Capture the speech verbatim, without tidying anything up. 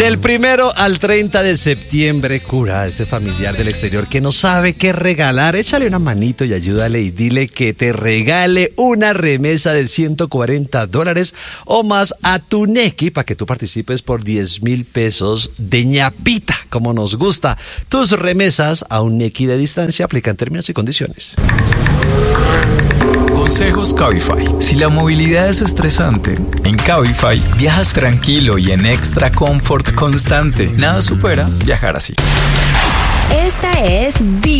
Del primero al treinta de septiembre, cura a este familiar del exterior que no sabe qué regalar. Échale una manito y ayúdale y dile que te regale una remesa de ciento cuarenta dólares o más a tu Nequi para que tú participes por diez mil pesos de ñapita, como nos gusta. Tus remesas a un Nequi de distancia aplican términos y condiciones. Consejos Cabify. Si la movilidad es estresante, en Cabify viajas tranquilo y en extra comfort constante. Nada supera viajar así. Esta es